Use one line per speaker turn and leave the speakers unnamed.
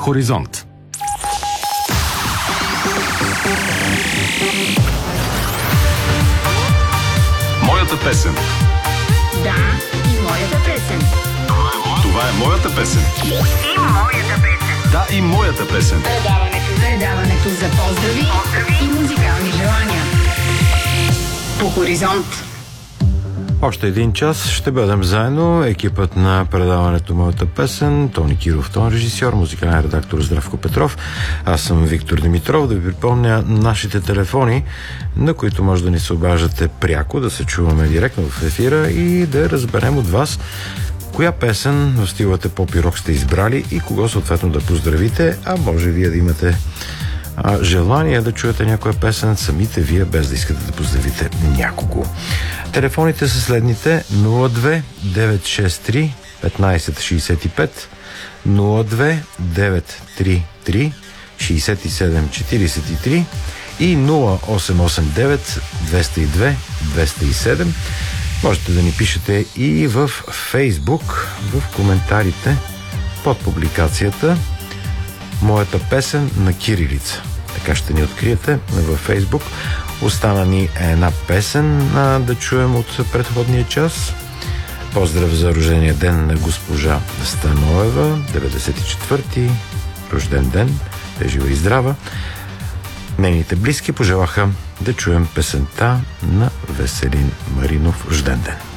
Хоризонт. Моята песен.
Да, и моята песен.
Това е моята песен.
И моята песен.
Да, и моята песен.
Предаването за поздрави и музикални желания. По Хоризонт.
Още един час ще бъдем заедно. Екипът на предаването Моята песен, Тони Киров, тон режисьор, музикален редактор Здравко Петров. Аз съм Виктор Димитров. Да ви припомня нашите телефони, на които може да ни се обаждате пряко, да се чуваме директно в ефира и да разберем от вас коя песен в стилата поп и рок сте избрали и кого съответно да поздравите, а може вие да имате желание да чуете някоя песен самите вие, без да искате да поздравите някого. Телефоните са следните: 02 963 1565, 02 933 6743 и 0889 202 207. Можете да ни пишете и в Фейсбук, в коментарите под публикацията Моята песен на кирилица. Така ще ни откриете във Фейсбук. Остана ни една песен да чуем от предходния час. Поздрав за рождения ден на госпожа Станоева, 94-ти рожден ден. Те жива и здрава. Нейните близки пожелаха да чуем песента на Веселин Маринов рожден ден.